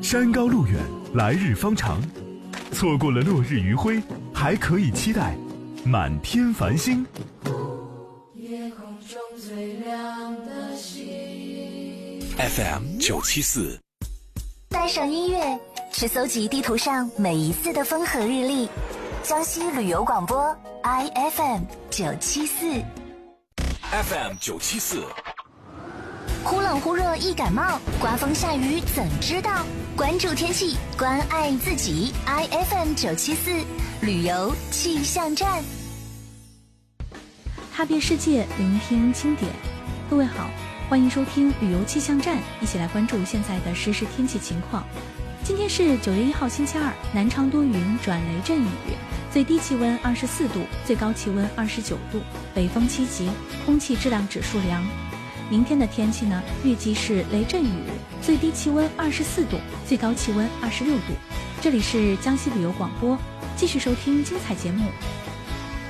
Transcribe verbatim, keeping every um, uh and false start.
山高路远，来日方长。错过了落日余晖，还可以期待满天繁星。 夜空中最亮的星。 F M 九七四， 带上音乐，去搜集地图上每一次的风和日丽。江西旅游广播 I F M 九七四 F M 九七四。 忽冷忽热易感冒，刮风下雨怎知道？关注天气，关爱自己。I F M 九七四旅游气象站， 踏遍世界，聆听经典。各位好，欢迎收听旅游气象站，一起来关注现在的实时天气情况。今天是九月一号星期二，南昌多云转雷阵雨，最低气温二十四度，最高气温二十九度，北风七级，空气质量指数良。明天的天气呢，预计是雷阵雨，最低气温二十四度，最高气温二十六度。这里是江西旅游广播，继续收听精彩节目，